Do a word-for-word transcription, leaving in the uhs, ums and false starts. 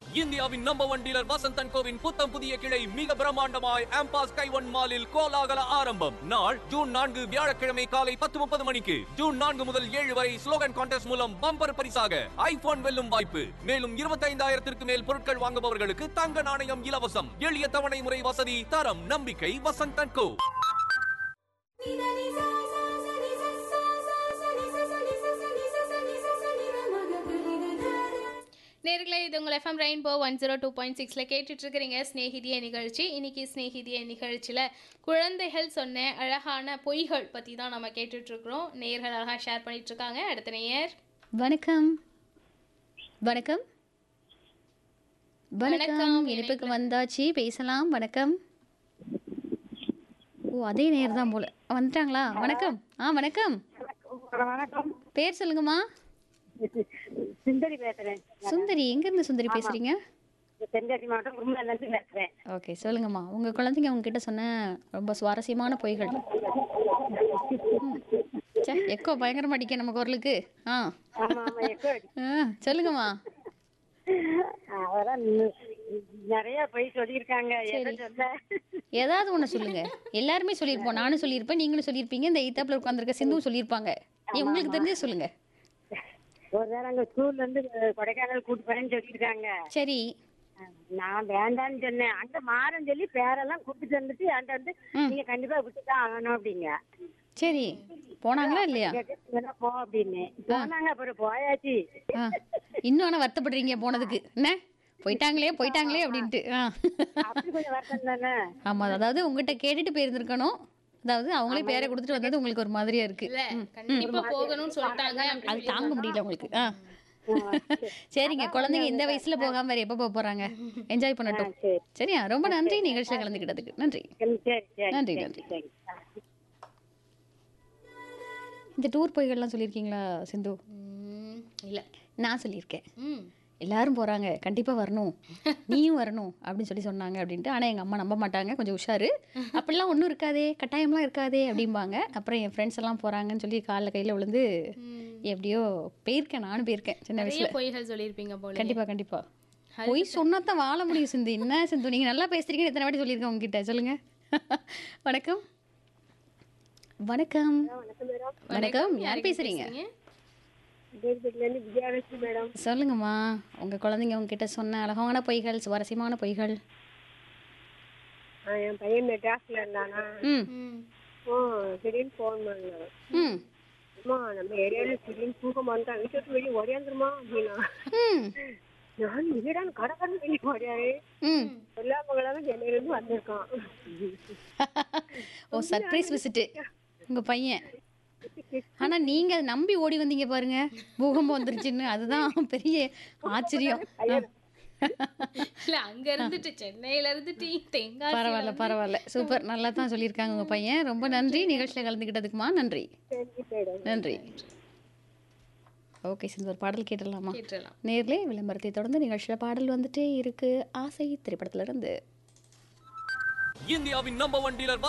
இந்தியாவின் number one dealer Vasanth and CoWIN புத்தம் புதிய கிளை மிக பிரம்மாண்டமாய் ஆம்பாஸ் கைவன் மாலில் கோலாகல ஆரம்பம். நாள் ஜூன் நான்கு வியாழக்கிழமை காலை பத்து முப்பது மணிக்கு. ஜூன் நான்கு முதல் ஏழு வரை ஸ்லோகன் கான்டெஸ்ட் மூலம் பம்பர் பரிசாக ஐபோன் வெல்லும் வாய்ப்பு. மேலும் இருபத்தைந்தாயிரத்திற்கு மேல் பொருட்கள் வாங்குபவர்களுக்கு தங்க நாணயம் இலவசம். எளிய தவணை முறை வசதி, தரம், நம்பிக்கை வசந்த் அண்ட் கோ. நேர்களே, இது உங்கள் FM rainbow one zero two point சிக்ஸில் கேட்டுட்ருக்கிறீங்க ஸ்நேகிதிய நிகழ்ச்சி. இன்றைக்கி ஸ்நேகிதிய நிகழ்ச்சியில் குழந்தைகள் சொன்ன அழகான பொய்கள் பற்றி தான் நம்ம கேட்டுட்ருக்குறோம். நேர்கள் அழகாக ஷேர் பண்ணிகிட்ருக்காங்க. அடுத்த நேயர். வணக்கம் வணக்கம் வணக்கம் இனிப்புக்கு வந்தாச்சு, பேசலாம். வணக்கம். ஓ, அதே நேர் தான் போல வந்துட்டாங்களா? வணக்கம். ஆ வணக்கம். வணக்கம். பேர் சொல்லுங்கம்மா. சுந்தரி பேசுறேன். சுந்தரி, எங்க இருந்து சுந்தரி பேசுறீங்க? தென்காசி மாவட்டம் குருமல்ல இருந்து பேசுறேன். ஓகே, சொல்லுங்கம்மா. உங்க குழந்தைங்க உங்ககிட்ட சொன்ன ரொம்ப சுவாரஸ்யமான பொய்கள். சே, எக்கோ பயங்கரமா அடிக்க நம்ம குரலுக்கு. ஆ ஆமா ஆமா எக்கோ அடி. ஆ, சொல்லுங்கம்மா. அதெல்லாம் நிறைய பொய் சொல்லியிருக்காங்க. எதை சொல்ல? ஏதாவது ஒண்ணு சொல்லுங்க. எல்லாருமே சொல்லியிருப்போம். நானும் சொல்லியிருப்பேன், நீங்களும் சொல்லியிருப்பீங்க, இந்த எய்தாப்புல உட்காந்துருக்க சிந்துவும் சொல்லியிருப்பாங்க. நீ உங்களுக்கு தெரிஞ்சே சொல்லுங்க. ஒரு நேரம் அங்க ஸ்கூல்ல இருந்து கொடைக்கானல் கூட்டு போறேன்னு சொல்லியிருக்காங்க. சரி. நான் வேண்டான்னு சொன்னேன். அங்க மாறன்னு சொல்லி பேரெல்லாம் கூப்பிட்டு வந்துட்டு என்கிட்ட வந்து நீங்க கண்டிப்பா விட்டுதான் ஆகணும் அப்படிங்க. சரி, போனாங்களா இல்லையா? போ அப்படின்னு போனாங்க. அப்புறம் போயாச்சு. இன்னும் ஆனா வருத்தப்படுறீங்க போனதுக்கு. என்ன போயிட்டாங்களே போயிட்டாங்களே அப்படின்ட்டு. அப்படி கொஞ்சம் வருத்தம் தானே. ஆமா, அதாவது உங்ககிட்ட கேட்டுட்டு போயிருந்திருக்கணும். அதாவது அவங்களே பேரை கொடுத்துட்டு வந்தது உங்களுக்கு ஒரு மாதிரியா இருக்கு. கண்டிப்பா போகணும்னு சொல்லிட்டாங்க, அது தாங்க முடியல உங்களுக்கு. ஆ சரிங்க. குழந்தைங்க இந்த வயசுல போகாம வேற எப்ப போக போறாங்க? என்ஜாய் பண்ணட்டும். சரியா? ரொம்ப நன்றி நிகழ்ச்சியில கலந்துக்கிட்டதுக்கு. நன்றி நன்றி நன்றி. இந்த டூர் பொய்கள்லாம் சொல்லியிருக்கீங்களா சிந்து? இல்ல, நான் சொல்லியிருக்கேன். எல்லாரும் போகிறாங்க, கண்டிப்பாக வரணும், நீயும் வரணும் அப்படின்னு சொல்லி சொன்னாங்க அப்படின்ட்டு. ஆனால் எங்கள் அம்மா நம்ப மாட்டாங்க, கொஞ்சம் உஷாரு, அப்படிலாம் ஒன்றும் இருக்காதே, கட்டாயம்லாம் இருக்காதே அப்படிம்பாங்க. அப்புறம் என் ஃப்ரெண்ட்ஸ் எல்லாம் போகிறாங்கன்னு சொல்லி காலில் கையில் விழுந்து எப்படியோ போயிருக்கேன். நானும் போயிருக்கேன் சின்ன வயசில். பொய்கள் சொல்லியிருப்பீங்க போல. கண்டிப்பாக கண்டிப்பாக. பொய் சொன்னா தான் வாழ முடியும் சிந்து. என்ன சிந்து, நீங்கள் நல்லா பேசுறீங்கன்னு எத்தனை வாட்டி சொல்லியிருக்கேன் உங்ககிட்ட. சொல்லுங்கள். வணக்கம் வணக்கம் வணக்கம். யார் பேசுகிறீங்க? சொல்லுங்கம்மா. உங்க குழந்தைங்க உங்ககிட்ட சொன்ன அழகான பொய்கள், சுவாரஸ்யமான பொய்கள். என் பையன் மெட்ராஸ்ல இருந்தானா, திடீர்னு போன் பண்ணான். அம்மா, நம்ம ஏரியால திடீர்னு பூகம் வந்தா வீட்டு விட்டு வெளியே ஓடியாந்துருமா அப்படின்னா, நான் வீடான கடை கடை வெளியே ஓடியாரு. எல்லா மகளாலும் சென்னையில இருந்து வந்திருக்கான். ஓ, சர்ப்ரைஸ் விசிட் உங்க பையன். ஆனா நீங்க நம்பி ஓடி வந்தீங்க பாருங்க, பூகம்பம் வந்துருச்சுன்னு. அதுதான் பெரிய ஆச்சரியம். இல்ல, அங்க இருந்துட்டு சென்னையில இருந்துட்டு தேங்காய். பரவாயில்ல பரவாயில்ல, சூப்பர். நல்லா தான் சொல்லியிருக்காங்க உங்க பையன். ரொம்ப நன்றி நிகழ்ச்சியில கலந்துக்கிட்டதுக்குமா. நன்றி நன்றி. ஓகே சிந்து, ஒரு பாடல் கேட்டுடலாமா? நேர்லே விளம்பரத்தை தொடர்ந்து நிகழ்ச்சியில பாடல் வந்துட்டே இருக்கு. ஆசை திரைப்படத்துல இருந்து. இந்தியாவின் நம்பர் ஒன் டீலர்